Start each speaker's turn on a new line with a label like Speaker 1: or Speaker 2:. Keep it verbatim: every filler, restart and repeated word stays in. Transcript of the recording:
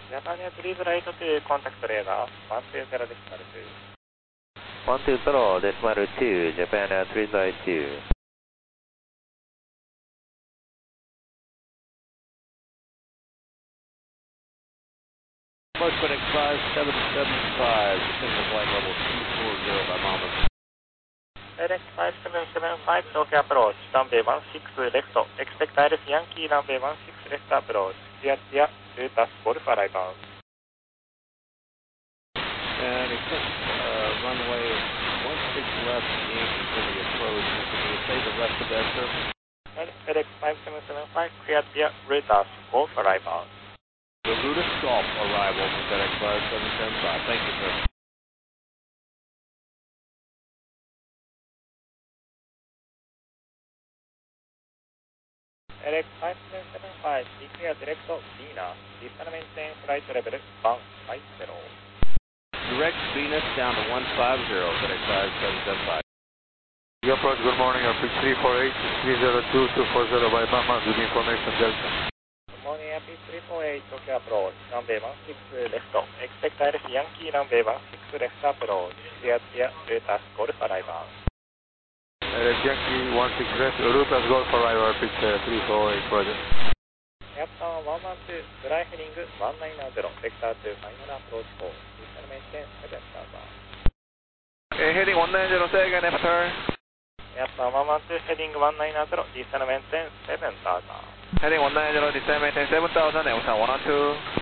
Speaker 1: Japan please right to contact radar one two zero decimal two.
Speaker 2: one two zero decimal two, Japan three zero two.
Speaker 3: Approach FedEx five seven seven five, descending to flight level two four zero by Mama.
Speaker 1: FedEx five seven seven five, Tokyo approach, runway one six left, expect Iris Yankee runway one six left approach, clear clear, route as Golf arrival.
Speaker 3: And expect uh, runway one six left, Yankee for the approach. Can you say the rest of that, sir?
Speaker 1: FedEx five seven seven five, clear clear, route as Golf arrival.
Speaker 3: The Ruta Golf arrival for FedEx five seven seven five. Thank you, sir.
Speaker 1: FedEx five seven seven five, declare direct Venus, descent maintain flight level one five zero.
Speaker 3: Direct Venus down to one five zero, FedEx five seven seven five.
Speaker 4: You approach, good morning, Airpeak three four eight, three zero two, two four zero by Bama, good information, Delta.
Speaker 1: Good morning, Airpeak three four eight, Tokyo approach, runway one six left, expect Iris Yankee runway one six left approach, clear clear, route as Golf arrival.
Speaker 4: FedEx Yankee one six left, route as Golf arrival, Airpeak three four eight, project.
Speaker 1: Japan one one two, fly heading one nine zero, vector to final approach four, descent maintain seven thousand.
Speaker 4: Okay, heading one nine zero, say again after.
Speaker 1: Japan one one two, heading one nine zero, descent maintain seven thousand.
Speaker 4: Heading one nine zero, descent maintain seven thousand, and one two.